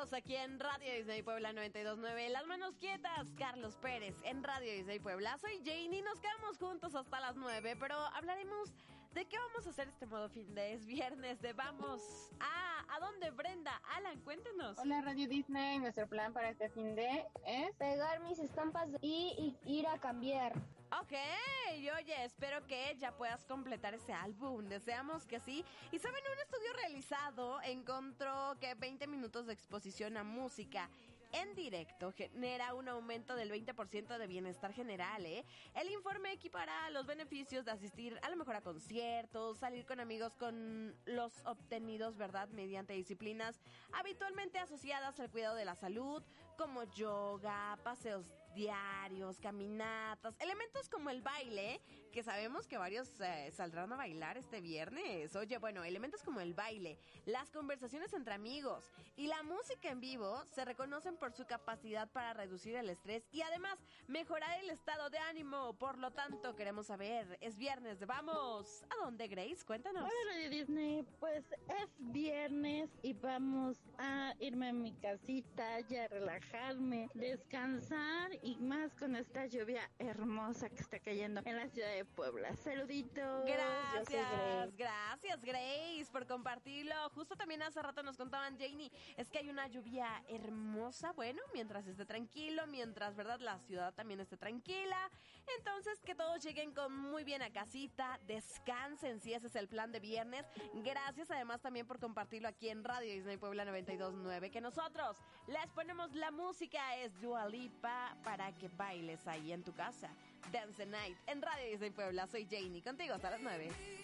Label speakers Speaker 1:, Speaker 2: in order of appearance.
Speaker 1: continuamos aquí en Radio Disney Puebla 92.9. Las manos quietas, Carlos Pérez en Radio Disney Puebla. Soy Janie, nos quedamos juntos hasta las 9, pero hablaremos de qué vamos a hacer este modo fin de es viernes de vamos ¿a dónde, Brenda? Alan, cuéntenos.
Speaker 2: Hola Radio Disney, nuestro plan para este fin de es
Speaker 3: pegar mis estampas y ir a cambiar.
Speaker 1: Ok, oye, espero que ya puedas completar ese álbum, deseamos que sí. Y saben, un estudio realizado encontró que 20 minutos de exposición a música en directo genera un aumento del 20% de bienestar general, ¿eh? El informe equipara los beneficios de asistir a lo mejor a conciertos, salir con amigos con los obtenidos, ¿verdad?, mediante disciplinas habitualmente asociadas al cuidado de la salud, como yoga, paseos diarios, caminatas, elementos como el baile, que sabemos que varios saldrán a bailar este viernes. Oye, bueno, elementos como el baile, las conversaciones entre amigos y la música en vivo se reconocen por su capacidad para reducir el estrés y además mejorar el estado de ánimo. Por lo tanto, queremos saber, es viernes de vamos. ¿A dónde, Grace? Cuéntanos.
Speaker 4: Hola Radio Disney, pues es viernes y vamos a irme a mi casita, ya relajarme, descansar y más con esta lluvia hermosa que está cayendo en la ciudad de Puebla. Saluditos.
Speaker 1: Gracias Grace por compartirlo. Justo también hace rato nos contaban, Janie, es que hay una lluvia hermosa, bueno, mientras esté tranquilo, mientras, ¿verdad?, la ciudad también esté tranquila. Entonces, que todos lleguen con muy bien a casita, descansen, si ese es el plan de viernes. Gracias además también por compartirlo aquí en Radio Disney Puebla 92.9, que nosotros les ponemos la música, es Dua Lipa, para que bailes ahí en tu casa. Dance the Night en Radio Disney Puebla. Soy Janie, contigo hasta las 9.